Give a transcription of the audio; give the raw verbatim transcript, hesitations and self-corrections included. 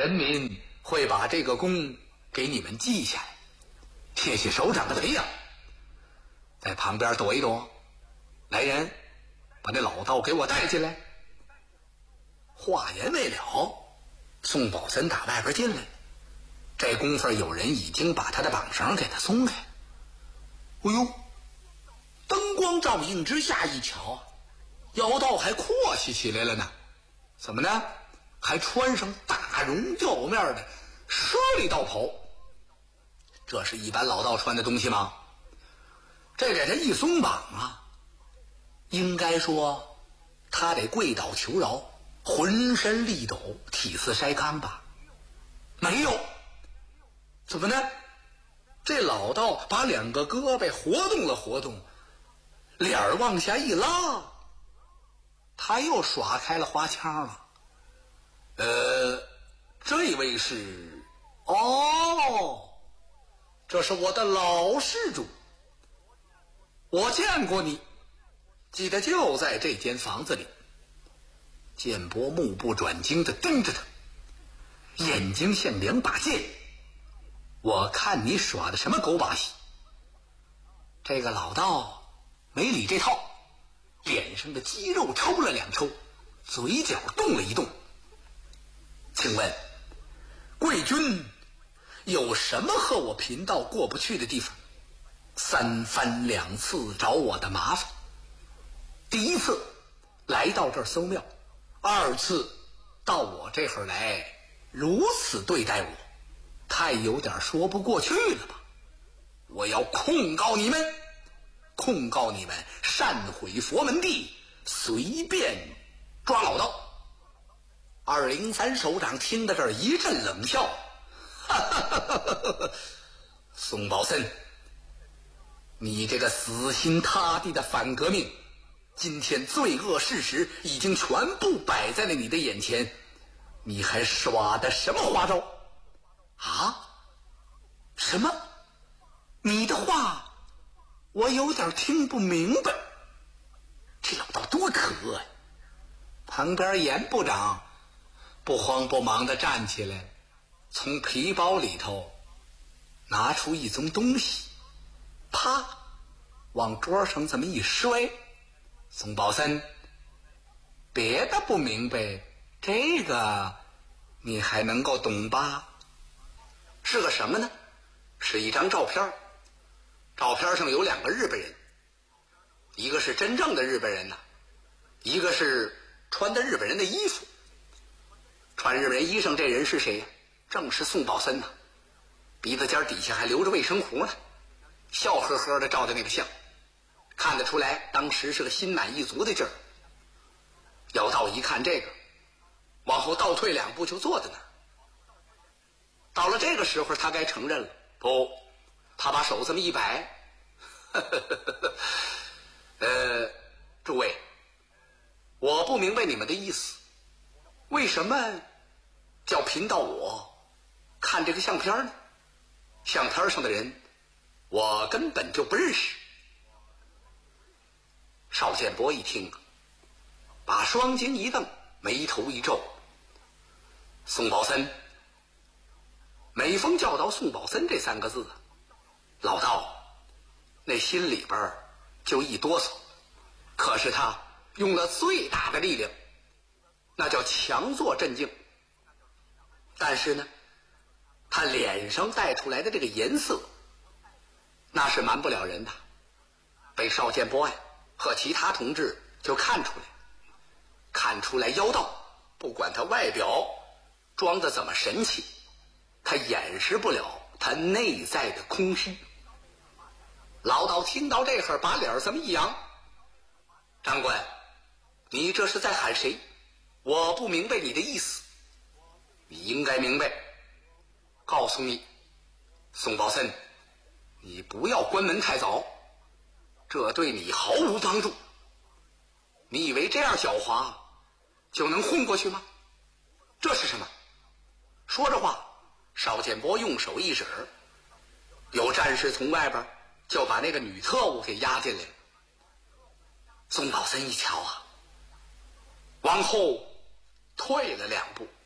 人民会把这个功给你们记下来，谢谢首长的培养。在旁边躲一躲，来人，把那老道给我带进来。话言未了，宋宝森打外边进来，这功夫有人已经把他的绑绳给他松开。哎呦，灯光照映之下一瞧，妖道还阔气起来了呢。怎么呢？还穿上大绒轿面的猞猁道袍。这是一般老道穿的东西吗？这给他一松绑啊，应该说他得跪倒求饶，浑身力抖，体似筛糠吧？没有。怎么呢？这老道把两个胳膊活动了活动，脸儿往下一拉，他又耍开了花腔了。呃，这位是……哦，这是我的老施主，我见过你，记得就在这间房子里。建波目不转睛地盯着他，眼睛像两把剑。我看你耍的什么狗把戏？这个老道没理这套，脸上的肌肉抽了两抽，嘴角动了一动。请问贵军有什么和我贫道过不去的地方？三番两次找我的麻烦，第一次来到这儿搜庙，二次到我这会儿来如此对待我，太有点说不过去了吧？我要控告你们，控告你们擅毁佛门地，随便抓老道。二零三首长听到这儿一阵冷笑，哈哈哈哈哈！宋宝森，你这个死心塌地的反革命，今天罪恶事实已经全部摆在了你的眼前，你还耍的什么花招啊？什么？你的话我有点听不明白。这老道多可恶呀！旁边严部长不慌不忙地站起来，从皮包里头拿出一宗东西，啪往桌上这么一摔。宋宝森，别的不明白，这个你还能够懂吧？是个什么呢？是一张照片，照片上有两个日本人，一个是真正的日本人呐、啊，一个是穿的日本人的衣服。穿日本人衣裳这人是谁呀？正是宋宝森呐、啊，鼻子尖底下还留着卫生胡呢，笑呵呵的照的那个相，看得出来当时是个心满意足的劲儿。妖道一看这个，往后倒退两步就坐在那儿。到了这个时候，他该承认了。不，他把手这么一摆，呵呵呵呵呃，诸位，我不明白你们的意思，为什么叫贫道我看这个相片呢？相片上的人我根本就不认识。邵建波一听，把双睛一瞪，眉头一皱。宋宝森，每逢叫到宋宝森这三个字，老道那心里边就一哆嗦。可是他用了最大的力量，那叫强作镇静。但是呢，他脸上带出来的这个颜色，那是瞒不了人的。被邵建波呀和其他同志就看出来，看出来妖道不管他外表装的怎么神气，他掩饰不了他内在的空虚。老道听到这会儿，把脸这么一扬，长官，你这是在喊谁？我不明白你的意思。你应该明白，告诉你，宋宝森，你不要关门太早，这对你毫无帮助。你以为这样狡猾就能混过去吗？这是什么？说着话，邵建波用手一指，有战士从外边就把那个女特务给押进来了。宋宝森一瞧啊，往后退了两步，